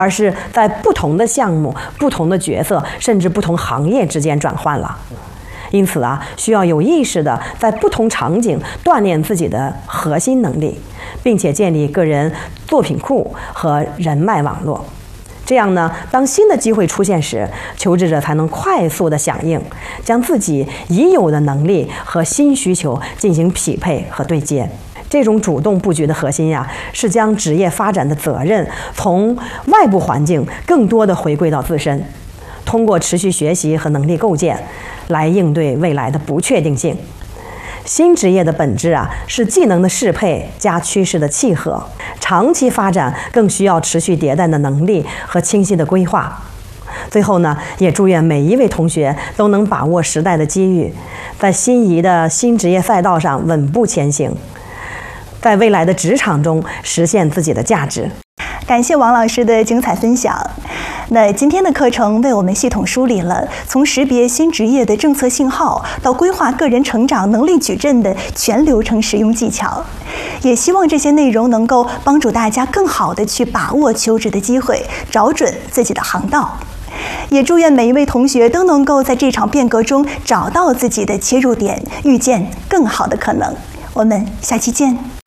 而是在不同的项目、不同的角色，甚至不同行业之间转换了。因此需要有意识地在不同场景锻炼自己的核心能力，并且建立个人作品库和人脉网络。这样呢，当新的机会出现时，求职者才能快速地响应，将自己已有的能力和新需求进行匹配和对接。这种主动布局的核心是将职业发展的责任从外部环境更多地回归到自身，通过持续学习和能力构建来应对未来的不确定性。新职业的本质是技能的适配加趋势的契合，长期发展更需要持续迭代的能力和清晰的规划。最后呢，也祝愿每一位同学都能把握时代的机遇，在心仪的新职业赛道上稳步前行，在未来的职场中实现自己的价值。 感谢王老师的精彩分享。那今天的课程为我们系统梳理了从识别新职业的政策信号到规划个人成长能力矩阵的全流程实用技巧，也希望这些内容能够帮助大家更好地去把握求职的机会，找准自己的航道。也祝愿每一位同学都能够在这场变革中找到自己的切入点，遇见更好的可能。我们下期见。